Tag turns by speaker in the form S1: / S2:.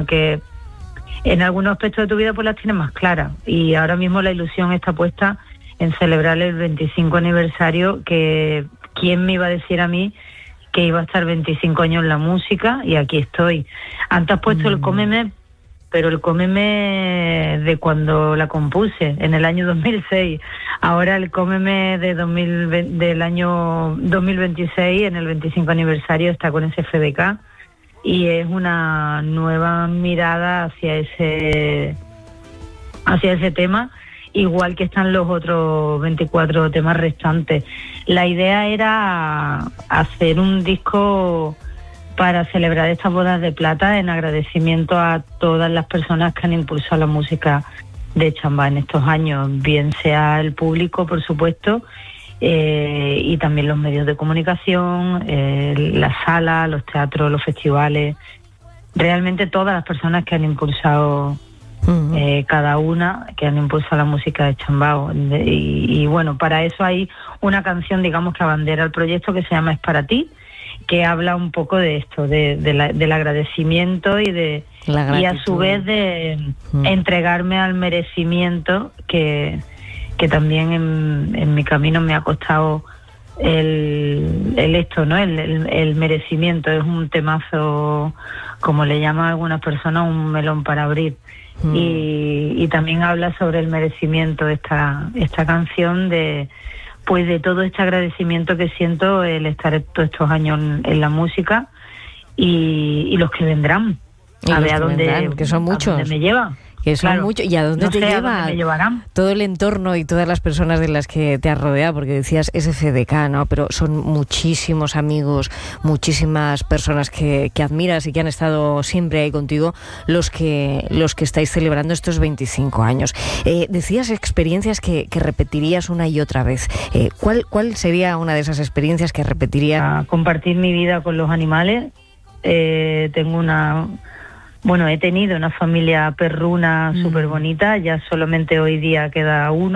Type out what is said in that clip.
S1: porque en algunos aspectos de tu vida pues las tienes más claras, y ahora mismo la ilusión está puesta en celebrar el 25 aniversario, que quién me iba a decir a mí que iba a estar 25 años en la música, y aquí estoy. Antes has puesto el Cómeme, pero el Cómeme de cuando la compuse, en el año 2006. Ahora el Cómeme del año 2026, en el 25 aniversario, está con ese FDK, y es una nueva mirada hacia ese tema, igual que están los otros 24 temas restantes. La idea era hacer un disco para celebrar estas bodas de plata en agradecimiento a todas las personas que han impulsado la música de Chambá en estos años, bien sea el público, por supuesto, y también los medios de comunicación, las salas, los teatros, los festivales, realmente todas las personas que han impulsado, cada una, que han impulsado la música de Chambao. Y bueno, para eso hay una canción, digamos, que abandera el proyecto, que se llama Es para ti, que habla un poco de esto, del agradecimiento y a su vez de entregarme al merecimiento, que también en mi camino me ha costado el merecimiento. Es un temazo, como le llaman algunas personas, un melón para abrir. Y también habla sobre el merecimiento esta canción, de todo este agradecimiento que siento el estar todos estos años en la música, y los que vendrán, a ver a dónde,
S2: que son muchos,
S1: a dónde me llevan.
S2: Que son muchos. ¿Y a dónde te lleva?
S1: Me llevarán.
S2: Todo el entorno y todas las personas de las que te has rodeado, porque decías SFDK, ¿no? Pero son muchísimos amigos, muchísimas personas que admiras y que han estado siempre ahí contigo, los que estáis celebrando estos 25 años. Decías experiencias que repetirías una y otra vez. ¿Cuál sería una de esas experiencias que repetirías?
S1: A compartir mi vida con los animales. He tenido una familia perruna súper bonita, ya solamente hoy día queda uno.